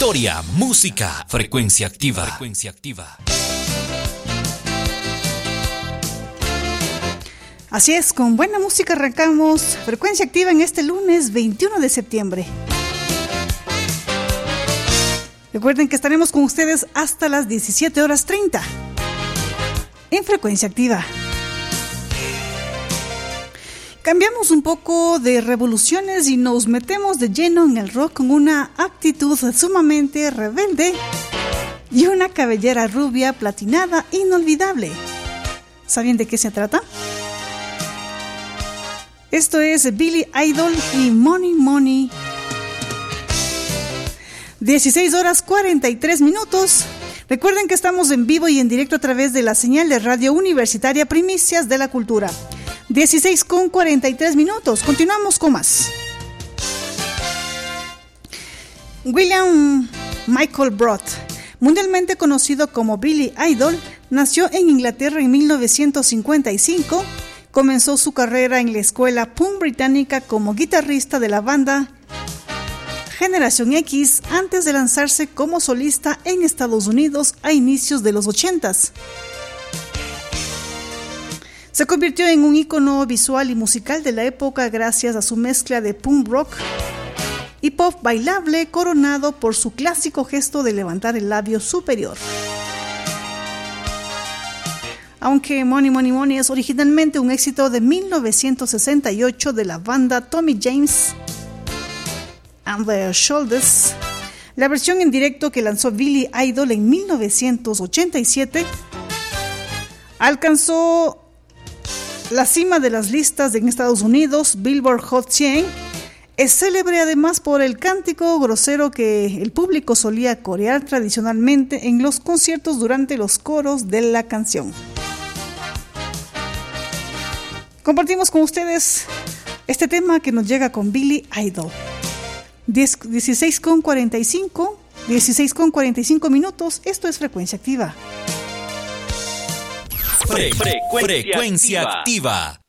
historia, música, frecuencia activa. Frecuencia activa. Así es, con buena música arrancamos Frecuencia Activa en este lunes 21 de septiembre. Recuerden que estaremos con ustedes hasta las 17:30 en Frecuencia Activa. Cambiamos un poco de revoluciones y nos metemos de lleno en el rock con una actitud sumamente rebelde y una cabellera rubia platinada inolvidable. ¿Saben de qué se trata? Esto es Billy Idol y Money Money. 16:43. Recuerden que estamos en vivo y en directo a través de la señal de Radio Universitaria Primicias de la Cultura. 16:43. Continuamos con más. William Michael Brott, mundialmente conocido como Billy Idol, nació en Inglaterra en 1955. Comenzó su carrera en la escuela punk británica como guitarrista de la banda Generación X antes de lanzarse como solista en Estados Unidos a inicios de los 80s. Se convirtió en un ícono visual y musical de la época gracias a su mezcla de punk rock y pop bailable coronado por su clásico gesto de levantar el labio superior. Aunque Money Money Money es originalmente un éxito de 1968 de la banda Tommy James and the Shoulders, la versión en directo que lanzó Billy Idol en 1987 alcanzó la cima de las listas en Estados Unidos, Billboard Hot 100. Es célebre además por el cántico grosero que el público solía corear tradicionalmente en los conciertos durante los coros de la canción. Compartimos con ustedes este tema que nos llega con Billy Idol. 16:45. Esto es Frecuencia Activa. Frecuencia activa.